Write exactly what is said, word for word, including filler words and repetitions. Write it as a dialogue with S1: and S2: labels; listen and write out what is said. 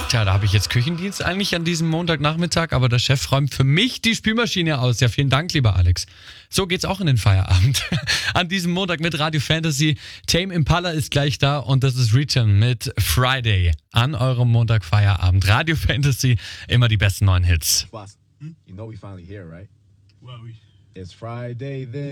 S1: Tja, da habe ich jetzt Küchendienst eigentlich an diesem Montagnachmittag, aber der Chef räumt für mich die Spülmaschine aus. Ja, vielen Dank, lieber Alex. So geht's auch in den Feierabend. An diesem Montag mit Radio Fantasy. Tame Impala ist gleich da und das ist Return mit Friday an eurem Montagfeierabend. Radio Fantasy, immer die besten neuen Hits.
S2: You know we finally here, right?
S3: Well, we
S2: It's Friday then.